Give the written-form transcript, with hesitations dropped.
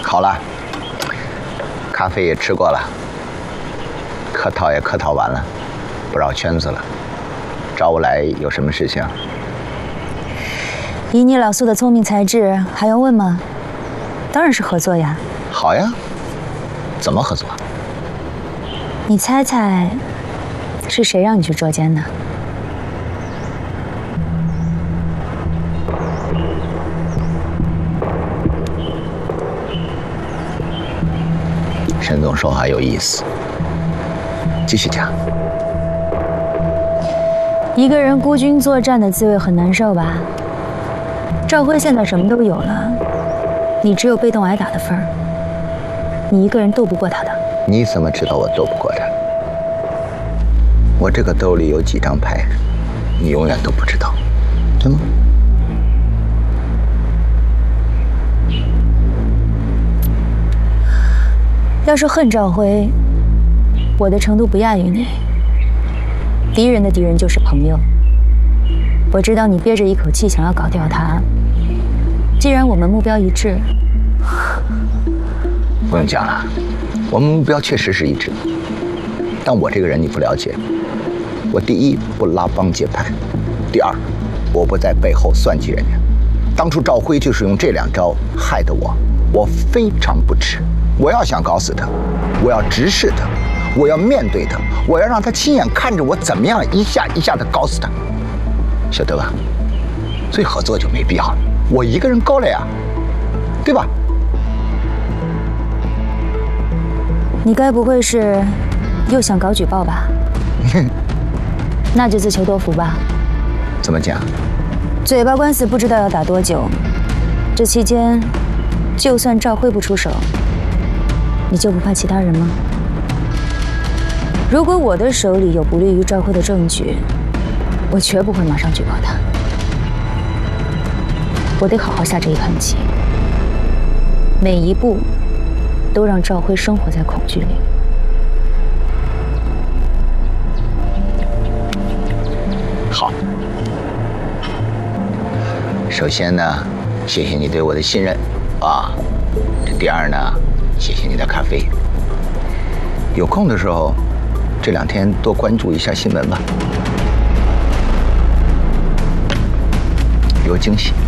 好了，咖啡也吃过了，客套也客套完了，不绕圈子了。找我来有什么事情？ 以你老苏的聪明才智，还用问吗？当然是合作呀。 好呀，怎么合作？ 你猜猜，是谁让你去捉奸的？ 沈总说话有意思，继续讲。 一个人孤军作战的滋味很难受吧？赵辉现在什么都有了，你只有被动挨打的份儿，你一个人斗不过他的。 你怎么知道我斗不过他？我这个兜里有几张牌，你永远都不知道，对吗？ 要是恨赵辉，我的程度不亚于你。敌人的敌人就是朋友。我知道你憋着一口气想要搞掉他。既然我们目标一致， 不用讲了，我们目标确实是一致。但我这个人你不了解，我第一不拉帮结派，第二我不在背后算计人家。当初赵辉就是用这2招害得我，我非常不耻。我要想搞死他，我要直视他，我要面对他，我要让他亲眼看着我怎么样一下一下的搞死他，晓得吧？所以合作就没必要了，我一个人够了呀，对吧？ 你该不会是又想搞举报吧？那就自求多福吧。 怎么讲？ 嘴巴官司不知道要打多久，这期间，就算赵辉不出手，你就不怕其他人吗？如果我的手里有不利于赵辉的证据，我绝不会马上举报他。我得好好下这一盘棋，每一步都让赵辉生活在恐惧里。 好。首先呢，谢谢你对我的信任，啊。第二呢，谢谢你的咖啡。有空的时候，这2天多关注一下新闻吧，有惊喜。